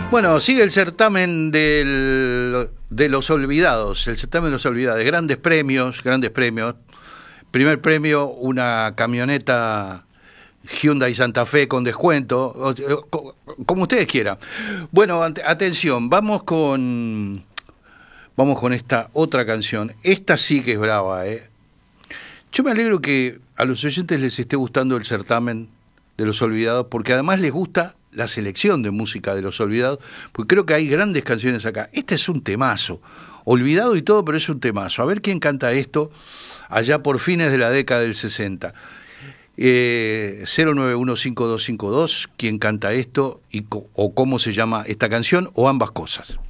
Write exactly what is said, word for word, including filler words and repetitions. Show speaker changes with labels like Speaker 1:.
Speaker 1: Bueno, sigue el certamen del, de los olvidados, el certamen de los olvidados, grandes premios, grandes premios. Primer premio, una camioneta Hyundai Santa Fe con descuento, o, o, como ustedes quieran. Bueno, atención, vamos con, vamos con esta otra canción. Esta sí que es brava, ¿eh? Yo me alegro que a los oyentes les esté gustando el certamen de los olvidados, porque además les gusta la selección de música de los olvidados, porque creo que hay grandes canciones acá. Este es un temazo, olvidado y todo, pero es un temazo. A ver quién canta esto allá por fines de la década del sesenta. Eh, cero nueve uno cinco dos cinco dos, quién canta esto y, o cómo se llama esta canción, o ambas cosas.